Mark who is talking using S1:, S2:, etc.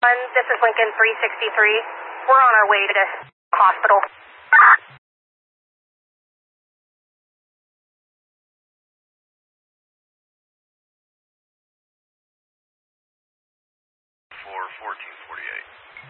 S1: This is Lincoln 363. We're on our way to the hospital.
S2: For 1448.